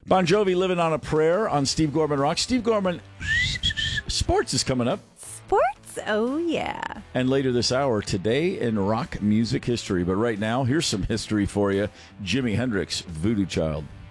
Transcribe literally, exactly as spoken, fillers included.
Bon Jovi, Living on a Prayer on Steve Gorman Rock. Steve Gorman, sports is coming up. Sports? Oh, yeah. And later this hour, today in rock music history. But right now, here's some history for you. Jimi Hendrix, Voodoo Child.